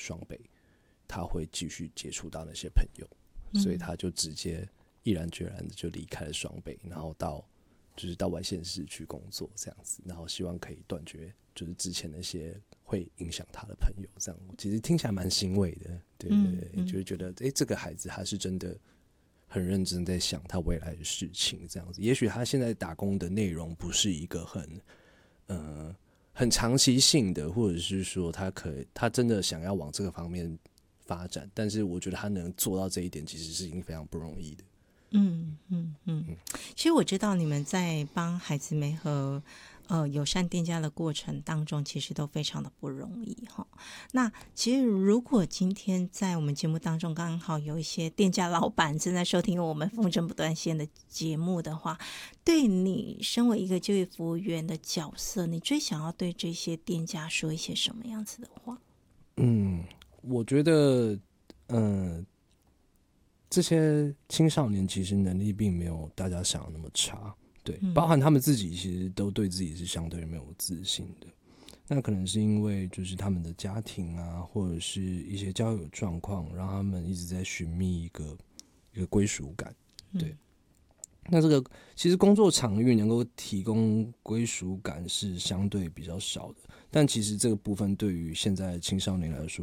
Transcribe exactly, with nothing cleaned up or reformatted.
双北，他会继续接触到那些朋友，嗯、所以他就直接毅然决然的就离开了双北，然后到就是到外县市去工作这样子，然后希望可以断绝就是之前那些会影响他的朋友，这样其实听起来蛮欣慰的，对对对，嗯嗯、就会觉得哎、欸，这个孩子他是真的很认真在想他未来的事情，这样子。也许他现在打工的内容不是一个很呃很长期性的，或者是说他可以他真的想要往这个方面发展，但是我觉得他能做到这一点，其实是已经非常不容易的。 嗯嗯嗯，其实我知道你们在帮孩子媒合呃友善店家的过程当中，其实都非常的不容易哈。那其实如果今天在我们节目当中刚好有一些店家老板正在收听我们风筝不断线的节目的话，对你身为一个就业服务员的角色，你最想要对这些店家说一些什么样子的话？ 嗯，我觉得，嗯、呃。这些青少年其实能力并没有大家想的那么差，对，包含他们自己其实都对自己是相对没有自信的。那可能是因为就是他们的家庭啊，或者是一些交友状况，让他们一直在寻觅一个一个归属感，对。嗯、那这个其实工作场域能够提供归属感是相对比较少的，但其实这个部分对于现在的青少年来说